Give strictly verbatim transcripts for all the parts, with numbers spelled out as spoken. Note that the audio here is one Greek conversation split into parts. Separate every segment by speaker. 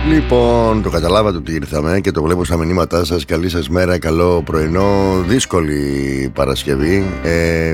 Speaker 1: Λοιπόν, το καταλάβατε ότι ήρθαμε και το βλέπω στα μηνύματά σας. Καλή σας μέρα, καλό πρωινό. Δύσκολη Παρασκευή. ε,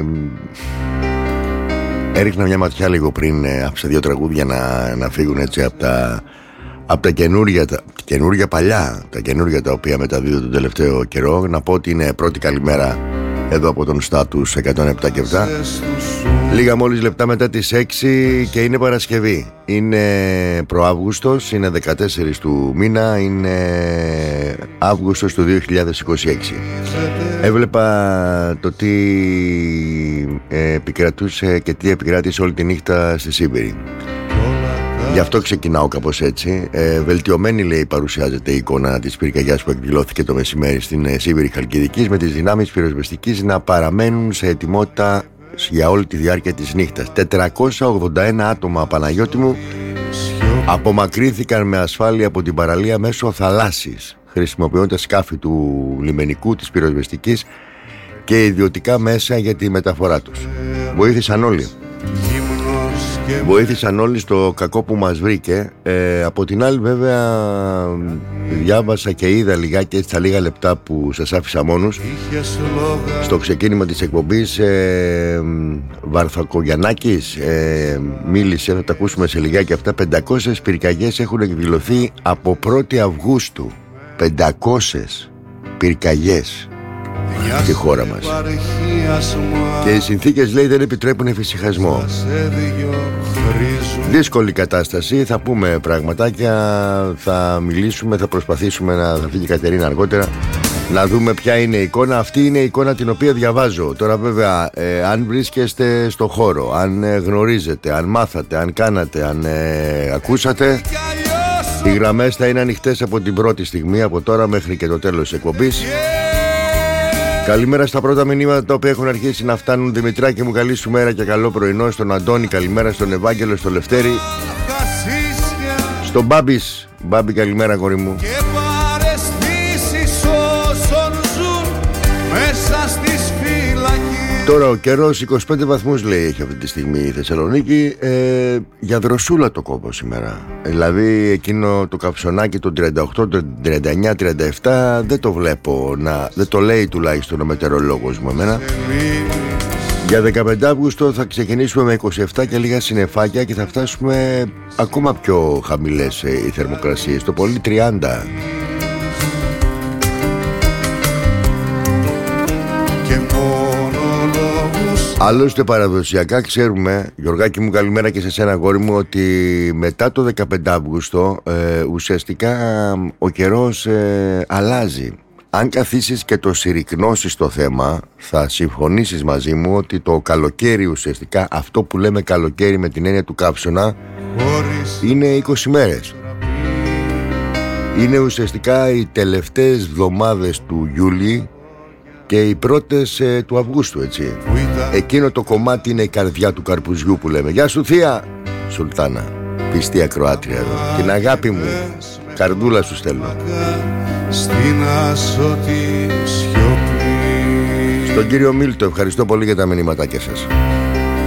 Speaker 1: Έριχνα μια ματιά λίγο πριν ε, σε δύο τραγούδια να, να φύγουν έτσι από τα, από τα καινούργια, τα καινούργια παλιά, τα καινούργια τα οποία μεταδίδω τον τελευταίο καιρό. Να πω ότι είναι πρώτη καλημέρα εδώ από τον Στάτους εκατόν επτά και επτά. Λίγα μόλις λεπτά μετά τις έξι και είναι Παρασκευή. Είναι προαύγουστος, είναι δεκατέσσερις του μήνα, είναι Αύγουστος του δύο χιλιάδες είκοσι έξι. Έβλεπα το τι επικρατούσε και τι επικράτησε όλη τη νύχτα στη Σίβηρη. Γι' αυτό ξεκινάω κάπως έτσι. ε, Βελτιωμένη, λέει, παρουσιάζεται η εικόνα της πυρκαγιάς που εκδηλώθηκε το μεσημέρι στην ε, Σίβηρη Χαλκιδικής, με τις δυνάμεις πυροσβεστικής να παραμένουν σε ετοιμότητα για όλη τη διάρκεια της νύχτας. τετρακόσια ογδόντα ένα άτομα, Παναγιώτη μου, απομακρύνθηκαν με ασφάλεια από την παραλία μέσω θαλάσσης, χρησιμοποιώντας σκάφη του λιμενικού, της πυροσβεστικής και ιδιωτικά μέσα για τη μεταφορά τους. Βοήθησαν όλοι. Βοήθησαν όλοι στο κακό που μας βρήκε. ε, Από την άλλη, βέβαια, διάβασα και είδα λιγάκι έτσι τα λίγα λεπτά που σας άφησα μόνους στο ξεκίνημα της εκπομπής. ε, Βαρθακογιαννάκης ε, μίλησε, θα τα ακούσουμε σε λιγάκι αυτά. Πεντακόσιες πυρκαγιές έχουν εκδηλωθεί από πρώτη Αυγούστου. Πεντακόσιες πυρκαγιές στη χώρα μας. Και οι συνθήκες, λέει, δεν επιτρέπουν εφησυχασμό. Δύσκολη κατάσταση. Θα πούμε πραγματάκια, θα μιλήσουμε, θα προσπαθήσουμε να θα φύγει η Κατερίνα αργότερα, να δούμε ποια είναι η εικόνα. Αυτή είναι η εικόνα την οποία διαβάζω. Τώρα βέβαια, ε, αν βρίσκεστε στο χώρο, αν ε, γνωρίζετε, αν μάθατε, αν κάνατε, αν ε, ακούσατε, οι γραμμές θα είναι ανοιχτές από την πρώτη στιγμή, από τώρα μέχρι και το τέλος της εκπομπής. Καλημέρα στα πρώτα μηνύματα τα οποία έχουν αρχίσει να φτάνουν. Δημητράκη μου, καλή σου μέρα και καλό πρωινό. Στον Αντώνη, καλημέρα. Στον Ευάγγελο, στο Λευτέρη, στον Μπάμπης. Μπάμπη, καλημέρα, κορί μου. Και παρεστήσεις όσων ζουν μέσα στις φυλακές. Τώρα ο καιρός είκοσι πέντε βαθμούς, λέει, έχει αυτή τη στιγμή η Θεσσαλονίκη. ε, Για δροσούλα το κόπο σήμερα. Δηλαδή εκείνο το καψονάκι το τριάντα οκτώ, το τριάντα εννιά, τριάντα επτά δεν το βλέπω να, δεν το λέει τουλάχιστον ο μετεωρολόγος μου εμένα. Για δεκαπέντε Αυγούστου θα ξεκινήσουμε με είκοσι επτά και λίγα συννεφάκια και θα φτάσουμε ακόμα πιο χαμηλές οι θερμοκρασίες, το πολύ τριάντα. Άλλωστε παραδοσιακά ξέρουμε, Γιωργάκη μου, καλημέρα και σε σένα, αγόρι μου, ότι μετά το δεκαπέντε Αυγούστου ε, ουσιαστικά ο καιρός ε, αλλάζει. Αν καθίσεις και το συρρυκνώσεις το θέμα, θα συμφωνήσεις μαζί μου ότι το καλοκαίρι, ουσιαστικά αυτό που λέμε καλοκαίρι με την έννοια του καύσωνα, είναι είκοσι μέρες. Είναι ουσιαστικά οι τελευταίες εβδομάδες του Ιούλη και οι πρώτες ε, του Αυγούστου, έτσι. Εκείνο το κομμάτι είναι η καρδιά του καρπουζιού που λέμε. Γεια σου, θεία Σουλτάνα, πιστή ακροάτρια εδώ. Την αγάπη μου, καρδούλα σου στέλνω. Στην άσωτη σιωπή. Στον κύριο Μίλτο, ευχαριστώ πολύ για τα μηνύματάκια σας.